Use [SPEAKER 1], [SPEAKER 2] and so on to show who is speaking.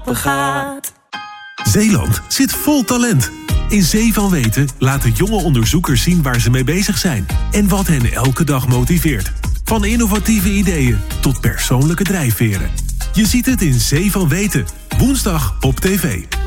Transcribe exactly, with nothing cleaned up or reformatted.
[SPEAKER 1] gaat.
[SPEAKER 2] Zeeland zit vol talent. In Zee van Weten laten jonge onderzoekers zien waar ze mee bezig zijn en wat hen elke dag motiveert. Van innovatieve ideeën tot persoonlijke drijfveren. Je ziet het in Zee van Weten, woensdag op tv.